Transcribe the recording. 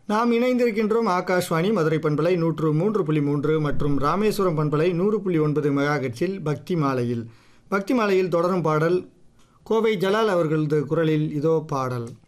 நாம் இணைந்திருக்கின்றோம் ஆகாஷ்வாணி மதுரை பண்பலை 103.3 மற்றும் ராமேஸ்வரம் பண்பலை 100.9 மெகாஹெர்ட்ஸில் பக்தி மாலையில் தொடரும் பாடல் கோவை ஜலால் அவர்களது குரலில் இதோ பாடல்.